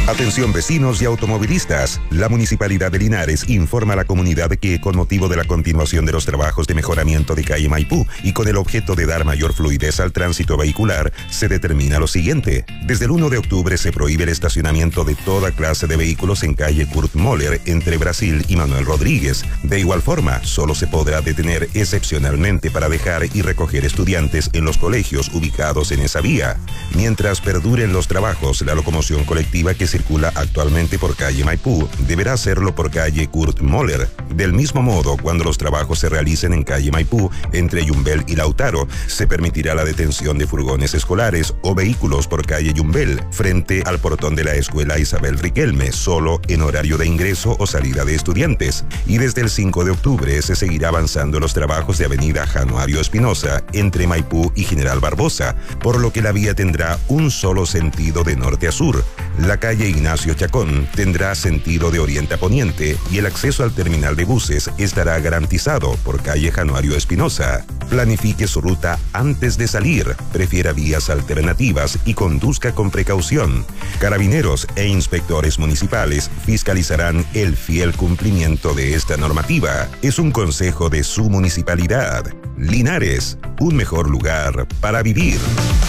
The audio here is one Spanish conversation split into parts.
Atención vecinos y automovilistas. La Municipalidad de Linares informa a la comunidad que con motivo de la continuación de los trabajos de mejoramiento de calle Maipú y con el objeto de dar mayor fluidez al tránsito vehicular, se determina lo siguiente. Desde el 1 de octubre se prohíbe el estacionamiento de toda clase de vehículos en calle Kurt Moller entre Brasil y Manuel Rodríguez. De igual forma, solo se podrá detener excepcionalmente para dejar y recoger estudiantes en los colegios ubicados en esa vía. Mientras perduren los trabajos, la locomoción colectiva que circula actualmente por calle Maipú deberá hacerlo por calle Kurt Moller. Del mismo modo, cuando los trabajos se realicen en calle Maipú, entre Yumbel y Lautaro, se permitirá la detención de furgones escolares o vehículos por calle Yumbel, frente al portón de la escuela Isabel Riquelme, solo en horario de ingreso o salida de estudiantes. Y desde el 5 de octubre se seguirá avanzando los trabajos de avenida Januario Espinosa, entre Maipú y General Barbosa, por lo que la vía tendrá un solo sentido de norte a sur. La calle Ignacio Chacón tendrá sentido de oriente a poniente y el acceso al terminal de buses estará garantizado por calle Januario Espinosa. Planifique su ruta antes de salir, prefiera vías alternativas y conduzca con precaución. Carabineros e inspectores municipales fiscalizarán el fiel cumplimiento de esta normativa. Es un consejo de su municipalidad. Linares, un mejor lugar para vivir.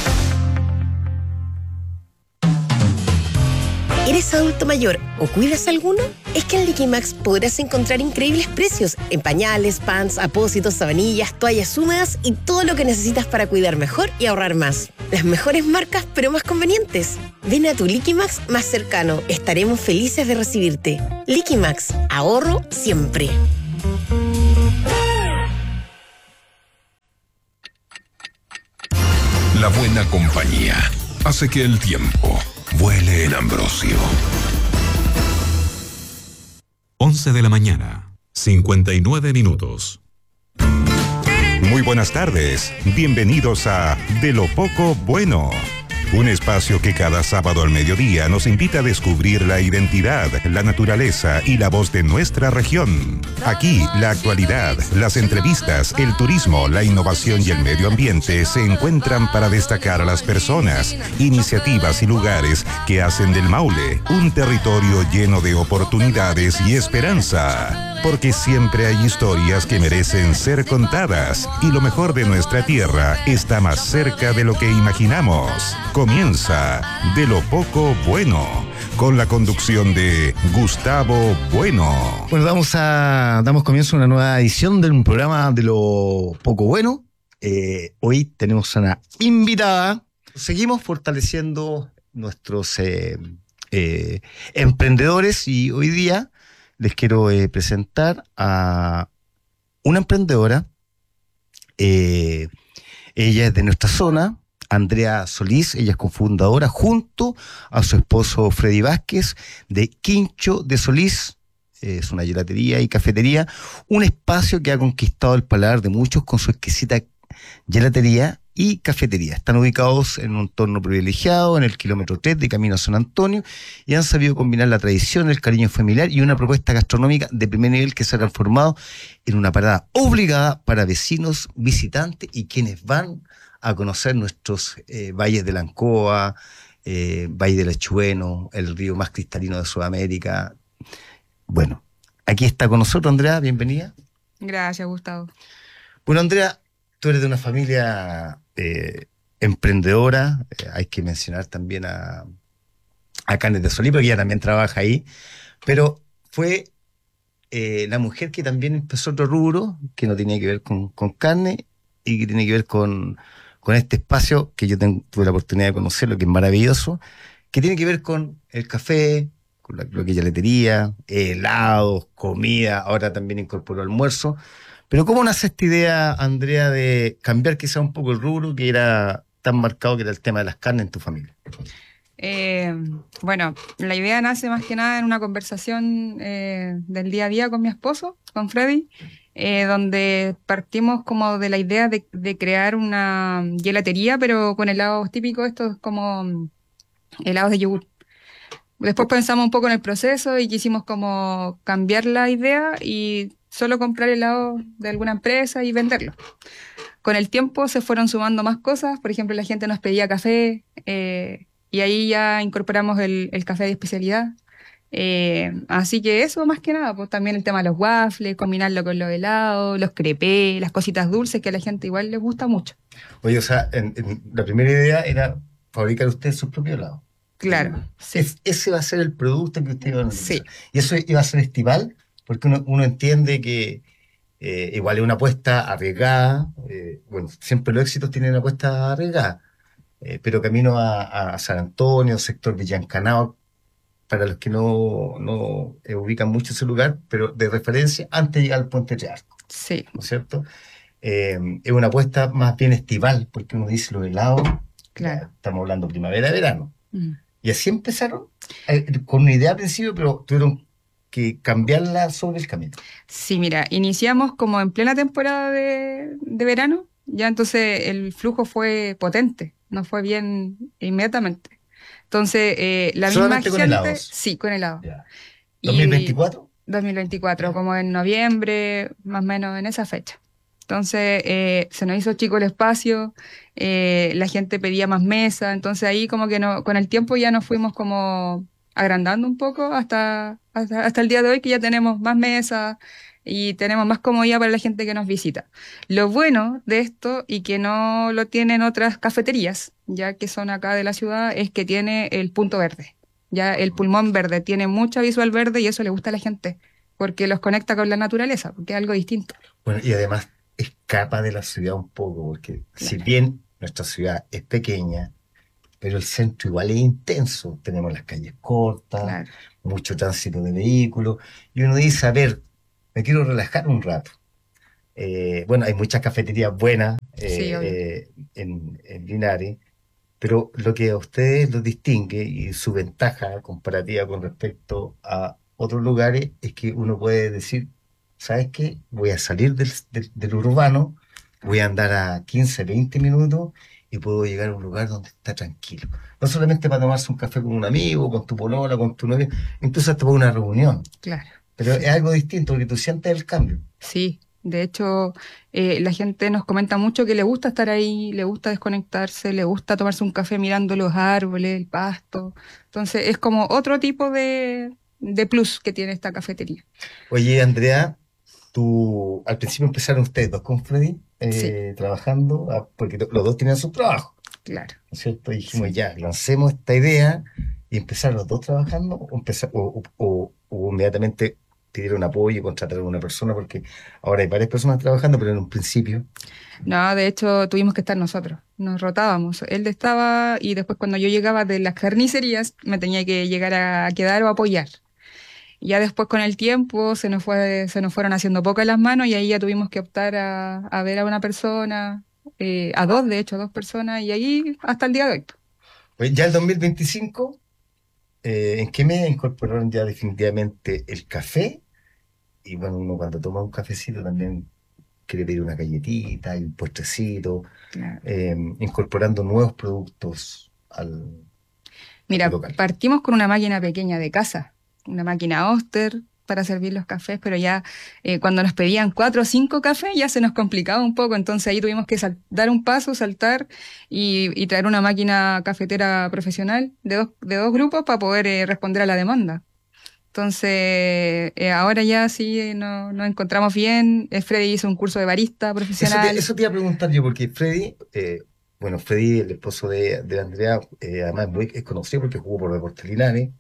¿Eres adulto mayor o cuidas alguno? Es que en Liquimax podrás encontrar increíbles precios en pañales, pants, apósitos, sabanillas, toallas húmedas y todo lo que necesitas para cuidar mejor y ahorrar más. Las mejores marcas, pero más convenientes. Ven a tu Liquimax más cercano. Estaremos felices de recibirte. Liquimax, ahorro siempre. La buena compañía hace que el tiempo vuele en Ambrosio. 11 de la mañana, 59 minutos. Muy buenas tardes. Bienvenidos a De lo Poco Bueno. Un espacio que cada sábado al mediodía nos invita a descubrir la identidad, la naturaleza y la voz de nuestra región. Aquí, la actualidad, las entrevistas, el turismo, la innovación y el medio ambiente se encuentran para destacar a las personas, iniciativas y lugares que hacen del Maule un territorio lleno de oportunidades y esperanza. Porque siempre hay historias que merecen ser contadas y lo mejor de nuestra tierra está más cerca de lo que imaginamos. Comienza De lo Poco Bueno, con la conducción de Gustavo Bueno. Bueno, damos comienzo a una nueva edición del programa De lo Poco Bueno. Hoy tenemos una invitada. Seguimos fortaleciendo nuestros emprendedores y hoy día les quiero presentar a una emprendedora. Ella es de nuestra zona, Andrea Solís. Ella es cofundadora junto a su esposo Freddy Vázquez de Quincho de Solís. Es una gelatería y cafetería, un espacio que ha conquistado el paladar de muchos con su exquisita gelatería y cafetería. Están ubicados en un entorno privilegiado, en el kilómetro 3 de Camino a San Antonio, y han sabido combinar la tradición, el cariño familiar y una propuesta gastronómica de primer nivel que se ha transformado en una parada obligada para vecinos, visitantes y quienes van a conocer nuestros valles de la Ancoa, Valle del Achueno, el río más cristalino de Sudamérica. Bueno, aquí está con nosotros Andrea, bienvenida. Gracias, Gustavo. Bueno, Andrea, tú eres de una familia emprendedora. Hay que mencionar también a Canes de Solís, porque ella también trabaja ahí, pero fue la mujer que también empezó otro rubro que no tenía que ver con carne y que tiene que ver con este espacio que yo tuve la oportunidad de conocerlo, que es maravilloso, que tiene que ver con el café, con lo que es gelatería, helados, comida, ahora también incorporó almuerzo. Pero ¿cómo nace esta idea, Andrea, de cambiar quizá un poco el rubro que era tan marcado, que era el tema de las carnes en tu familia? Bueno, la idea nace más que nada en una conversación del día a día con mi esposo, con Freddy, donde partimos como de la idea de crear una gelatería, pero con helados típicos, estos como helados de yogur. Después pensamos un poco en el proceso y quisimos como cambiar la idea y solo comprar helado de alguna empresa y venderlo. Con el tiempo se fueron sumando más cosas. Por ejemplo, la gente nos pedía café, Y ahí ya incorporamos el café de especialidad. Así que eso más que nada, pues también el tema de los waffles, combinarlo con los helados, los crepés, las cositas dulces que a la gente igual les gusta mucho. Oye, o sea, la primera idea era fabricar ustedes sus propios helados. Claro, sí. Ese va a ser el producto que ustedes van a utilizar. Sí. Y eso iba a ser estival, porque uno entiende que igual es una apuesta arriesgada. Bueno, siempre los éxitos tienen una apuesta arriesgada. Pero camino a San Antonio, sector Villancanao, para los que no ubican mucho ese lugar, pero de referencia antes de llegar al Puente Triarco, Sí. ¿no es cierto? Es una apuesta más bien estival, porque uno dice los helados, Claro. ya estamos hablando primavera-verano. Mm. Y así empezaron, con una idea al principio, pero tuvieron que cambiarla sobre el camino. Sí, mira, iniciamos como en plena temporada de verano, ya entonces el flujo fue potente, no fue bien inmediatamente. Entonces, la misma ¿Solamente con gente... helados? Sí, con helado. Ya. Y 2024. 2024, como en noviembre, más o menos en esa fecha. Entonces, se nos hizo chico el espacio, la gente pedía más mesas, entonces ahí como que no, con el tiempo ya nos fuimos como agrandando un poco hasta el día de hoy que ya tenemos más mesas y tenemos más comodidad para la gente que nos visita. Lo bueno de esto y que no lo tienen otras cafeterías, ya que son acá de la ciudad, es que tiene el punto verde. Ya el pulmón verde tiene mucha visual verde y eso le gusta a la gente, porque los conecta con la naturaleza, porque es algo distinto. Bueno, y además escapa de la ciudad un poco, porque si bien nuestra ciudad es pequeña, pero el centro igual es intenso. Tenemos las calles cortas, Claro. mucho tránsito de vehículos, y uno dice, a ver, me quiero relajar un rato. Bueno, hay muchas cafeterías buenas Sí, obvio. en Linares, pero lo que a ustedes los distingue y su ventaja comparativa con respecto a otros lugares es que uno puede decir, ¿sabes qué? Voy a salir del urbano, voy a andar a 15, 20 minutos y puedo llegar a un lugar donde está tranquilo. No solamente para tomarse un café con un amigo, con tu polola, con tu novia, incluso hasta para una reunión. Claro. Pero es algo distinto porque tú sientes el cambio. Sí, de hecho, la gente nos comenta mucho que le gusta estar ahí, le gusta desconectarse, le gusta tomarse un café mirando los árboles, el pasto. Entonces, es como otro tipo de plus que tiene esta cafetería. Oye, Andrea, tú al principio empezaron ustedes dos con Freddy Sí. trabajando, porque los dos tenían su trabajo, Claro. ¿no es cierto? Y dijimos, Sí. ya, lancemos esta idea y empezaron los dos trabajando o inmediatamente pidieron apoyo y contrataron a una persona, porque ahora hay varias personas trabajando, pero en un principio, No, de hecho, tuvimos que estar nosotros, nos rotábamos. Él estaba y después cuando yo llegaba de las carnicerías, me tenía que llegar a quedar o apoyar. Ya después con el tiempo se nos fueron haciendo pocas las manos y ahí ya tuvimos que optar a ver a una persona, a dos, de hecho, a dos personas, y ahí hasta el día de hoy. pues ya el 2025, ¿en qué mes incorporaron ya definitivamente el café? Y bueno, uno cuando toma un cafecito también quiere pedir una galletita y un postrecito, Claro. incorporando nuevos productos al Mira, local. partimos con una máquina pequeña de casa, una máquina Oster para servir los cafés, pero ya cuando nos pedían 4 o 5 cafés ya se nos complicaba un poco, entonces ahí tuvimos que dar un paso, saltar y traer una máquina cafetera profesional de dos grupos para poder responder a la demanda. Entonces, ahora ya sí nos encontramos bien. Freddy hizo un curso de barista profesional. Eso te iba a preguntar yo, porque Freddy, bueno, Freddy, el esposo de Andrea, además es conocido porque jugó por Deportes Linares,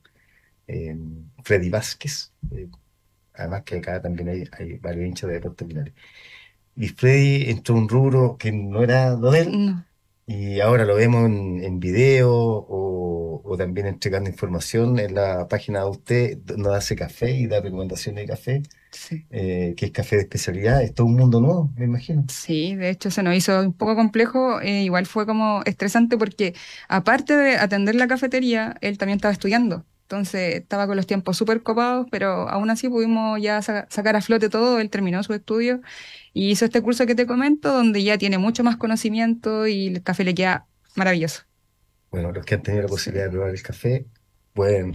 Freddy Vázquez, además que acá también hay varios hinchas de Deportes Linares. Y Freddy entró en un rubro que no era lo de él, No, y ahora lo vemos en video o también entregando información en la página de usted, donde hace café y da recomendaciones de café, sí. que es café de especialidad. Es todo un mundo nuevo, me imagino. Sí, de hecho se nos hizo un poco complejo, igual fue como estresante porque aparte de atender la cafetería, él también estaba estudiando. Entonces estaba con los tiempos súper copados, pero aún así pudimos ya sacar a flote todo. Él terminó su estudio y hizo este curso que te comento, donde ya tiene mucho más conocimiento y el café le queda maravilloso. Bueno, los que han tenido la posibilidad de probar el café pueden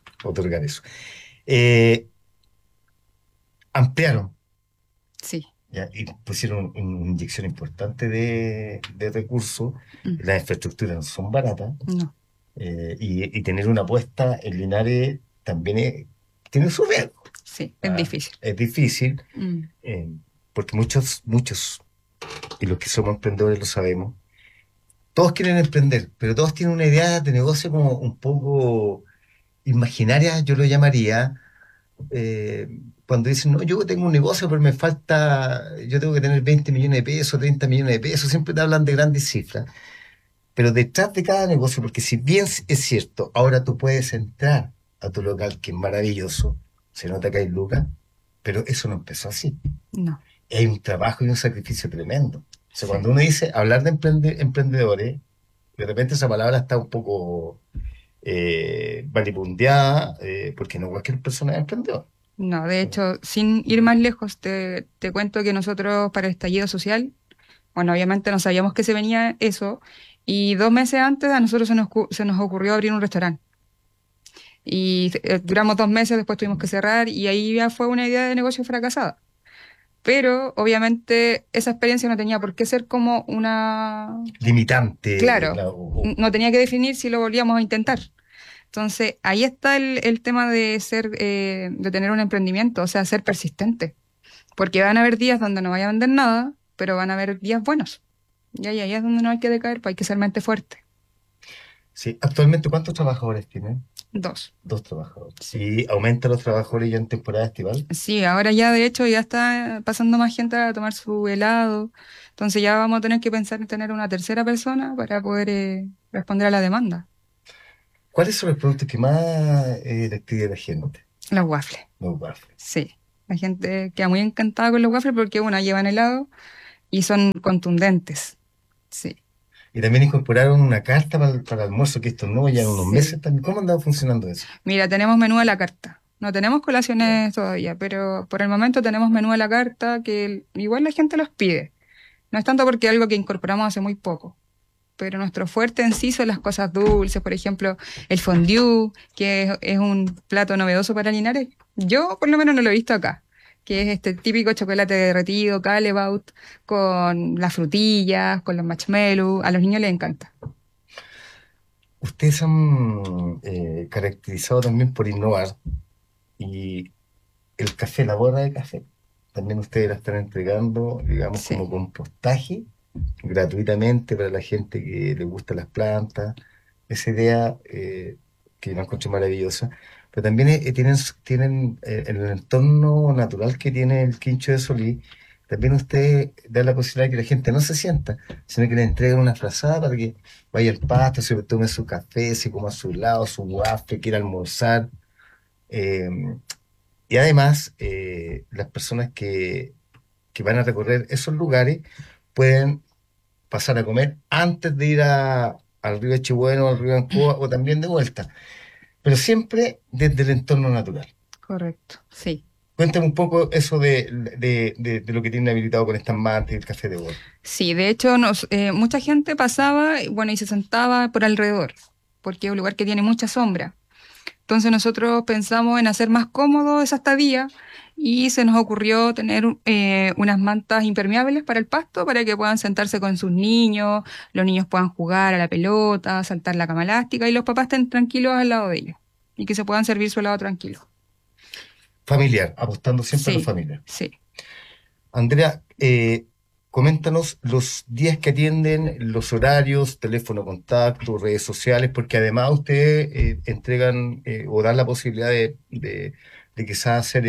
otorgar eso. Eh, Ampliaron, Sí, ¿ya? Y pusieron una inyección importante de recursos. Mm. Las infraestructuras no son baratas. No, Y tener una apuesta en Linares también tiene su riesgo. sí, es difícil. Es difícil, Mm. porque muchos, y los que somos emprendedores lo sabemos, todos quieren emprender, pero todos tienen una idea de negocio como un poco imaginaria, yo lo llamaría, cuando dicen, no, yo tengo un negocio, pero me falta, yo tengo que tener 20 millones de pesos, 30 millones de pesos, siempre te hablan de grandes cifras. Pero detrás de cada negocio, porque si bien es cierto, ahora tú puedes entrar a tu local, que es maravilloso, se nota que hay lucas, pero eso no empezó así. No, Hay un trabajo y un sacrificio tremendo. O sea, Sí. cuando uno dice hablar de emprendedores, de repente esa palabra está un poco valipundiada, porque no cualquier persona es emprendedor. no, de hecho, sin ir más lejos, te cuento que nosotros para el estallido social, bueno, obviamente no sabíamos que se venía eso, y 2 meses antes a nosotros se nos ocurrió abrir un restaurante. Y duramos 2 meses, después tuvimos que cerrar, y ahí ya fue una idea de negocio fracasada. Pero obviamente esa experiencia no tenía por qué ser como una... Limitante. Claro, o- no tenía que definir si lo volvíamos a intentar. Entonces, ahí está el tema de de tener un emprendimiento, o sea, ser persistente. Porque van a haber días donde no vaya a vender nada, pero van a haber días buenos. Y ahí es donde no hay que decaer, pues hay que ser mente fuerte. Sí, actualmente, ¿cuántos trabajadores tienen? 2. 2 trabajadores. ¿Y aumenta los trabajadores ya en temporada estival? Sí, ahora ya de hecho ya está pasando más gente a tomar su helado. Entonces ya vamos a tener que pensar en tener una tercera persona para poder responder a la demanda. ¿Cuáles son los productos que más les pide la gente? Los waffles. Los waffles. Sí. La gente queda muy encantada con los waffles porque, una, llevan helado y son contundentes. Sí. Y también incorporaron una carta para el almuerzo, que esto no ya en unos Sí. meses también. ¿Cómo andaba funcionando eso? Mira, tenemos menú a la carta. No tenemos colaciones todavía, pero por el momento tenemos menú a la carta que igual la gente los pide. No es tanto porque es algo que incorporamos hace muy poco, pero nuestro fuerte en sí son las cosas dulces, por ejemplo, el fondue, que es un plato novedoso para Linares. Yo por lo menos no lo he visto acá, que es este típico chocolate derretido, Callebaut, con las frutillas, con los marshmallows. A los niños les encanta. Ustedes han caracterizado también por innovar, y el café, la borra de café, también ustedes la están entregando, digamos, Sí. como compostaje gratuitamente para la gente que le gustan las plantas. Esa idea, que la encuentro maravillosa. Pero también tienen en el entorno natural que tiene el Quincho de Solís, también ustedes dan la posibilidad de que la gente no se sienta, sino que le entreguen una frazada para que vaya al pasto, se tome su café, se coma su helado, su waffle, quiera almorzar. Eh, y además, las personas que van a recorrer esos lugares pueden pasar a comer antes de ir al río Chihuahua, al río Ancoa, o también de vuelta, pero siempre desde el entorno natural. Correcto, sí. Cuéntame un poco eso de lo que tienen habilitado con estas matas y el café de bol. Sí, de hecho, mucha gente pasaba, bueno, y se sentaba por alrededor, porque es un lugar que tiene mucha sombra. Entonces nosotros pensamos en hacer más cómodo esa estadía y se nos ocurrió tener unas mantas impermeables para el pasto para que puedan sentarse con sus niños, los niños puedan jugar a la pelota, saltar la cama elástica y los papás estén tranquilos al lado de ellos y que se puedan servir su helado tranquilo. Familiar, apostando siempre a la Sí, familia. sí. Andrea, coméntanos los días que atienden, los horarios, teléfono contacto, redes sociales, porque además ustedes entregan o dan la posibilidad de quizás hacer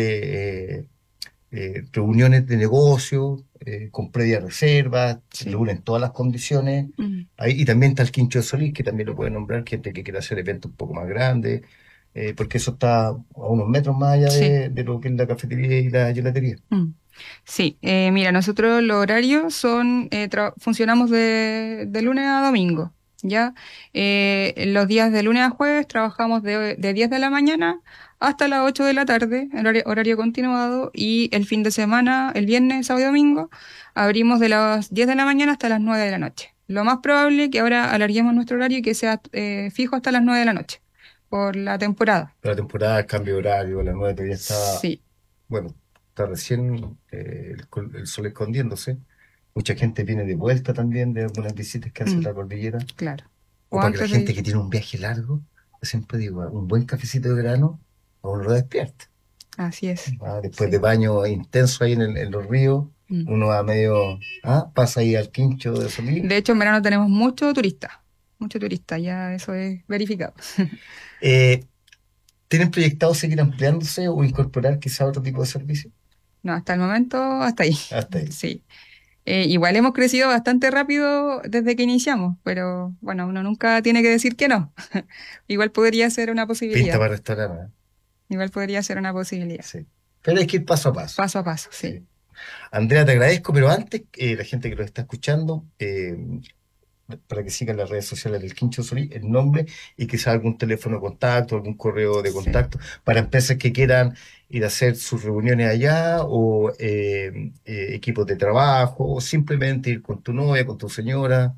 reuniones de negocio con previa reserva, se Sí. reúnen todas las condiciones. Mm. Ahí, y también está el Quincho de Solís, que también lo puede nombrar, gente que quiera hacer eventos un poco más grandes, porque eso está a unos metros más allá Sí. de lo que es la cafetería y la gelatería. Mm. Sí, mira, nosotros los horarios son, funcionamos de lunes a domingo, ¿ya? Los días de lunes a jueves trabajamos de 10 de la mañana hasta las 8 de la tarde, horario continuado, y el fin de semana, el viernes, sábado y domingo, abrimos de las 10 de la mañana hasta las 9 de la noche. Lo más probable es que ahora alarguemos nuestro horario y que sea fijo hasta las 9 de la noche, por la temporada. La temporada, el cambio de horario, la 9 todavía está, Sí. bueno, está recién el sol escondiéndose. Mucha gente viene de vuelta también de algunas visitas que hace la cordillera. Claro. O para que la gente que tiene un viaje largo, yo siempre digo, un buen cafecito de verano, a uno lo despierta. Así es. Después de baño intenso ahí en los ríos, uno va medio, pasa ahí al Quincho de Solís. De hecho, en verano tenemos mucho turista, ya eso es verificado. ¿Tienen proyectado seguir ampliándose o incorporar quizá otro tipo de servicio? No, hasta el momento, hasta ahí. Hasta ahí. Sí. Igual hemos crecido bastante rápido desde que iniciamos, pero bueno, uno nunca tiene que decir que no. Igual podría ser una posibilidad. Pinta para restaurar, Igual podría ser una posibilidad. Sí. Pero hay que ir paso a paso. Paso a paso, sí. Andrea, te agradezco, pero antes, la gente que lo está escuchando, para que sigan las redes sociales del Quincho Solís, el nombre y quizá algún teléfono de contacto, algún correo de contacto, para empresas que quieran ir a hacer sus reuniones allá, o equipos de trabajo, o simplemente ir con tu novia, con tu señora.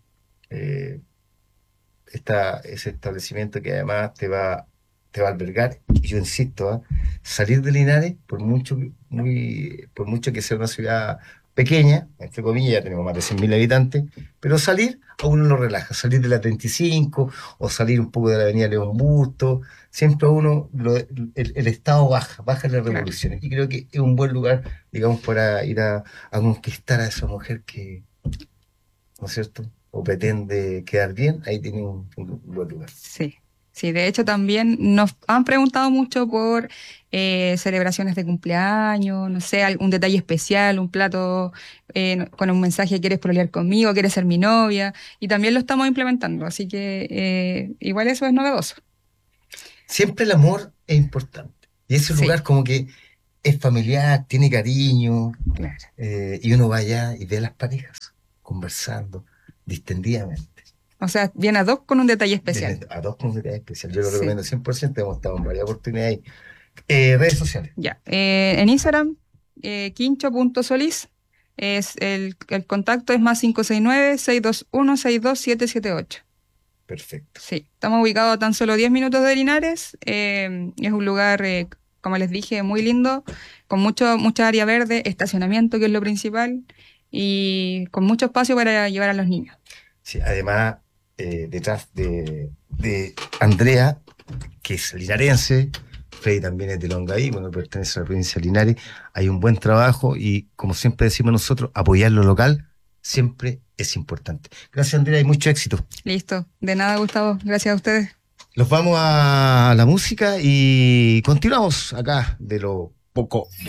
Ese establecimiento que además te va a albergar, y yo insisto, salir de Linares, por mucho que sea una ciudad pequeña, entre comillas, ya tenemos más de 100.000 habitantes, pero salir a uno lo relaja, salir de la 35 o salir un poco de la avenida León Busto, siempre a uno el estado baja las revoluciones, y creo que es un buen lugar, digamos, para ir a conquistar a esa mujer que, ¿no es cierto?, o pretende quedar bien. Ahí tiene un buen lugar. Sí, de hecho también nos han preguntado mucho por celebraciones de cumpleaños, no sé, algún detalle especial, un plato con un mensaje: ¿quieres pololear conmigo? ¿Quieres ser mi novia? Y también lo estamos implementando, así que igual eso es novedoso. Siempre el amor es importante, y ese lugar como que es familiar, tiene cariño, claro. Y uno va allá y ve a las parejas conversando distendidamente. O sea, viene ad hoc con un detalle especial. Viene ad hoc con un detalle especial. Yo lo recomiendo 100%. Hemos estado en varias oportunidades ahí. Redes sociales. Ya. En Instagram, quincho.solís. El contacto es más 569-621-62778. Perfecto. Sí. Estamos ubicados a tan solo 10 minutos de Linares. Es un lugar, como les dije, muy lindo, con mucha área verde, estacionamiento, que es lo principal, y con mucho espacio para llevar a los niños. Sí, además, detrás de Andrea, que es linarense, Freddy también es de Longaví, pertenece a la provincia de Linares, hay un buen trabajo, y como siempre decimos nosotros, apoyar lo local siempre es importante. Gracias, Andrea, y mucho éxito. Listo. De nada, Gustavo. Gracias a ustedes. Nos vamos a la música y continuamos acá de lo poco.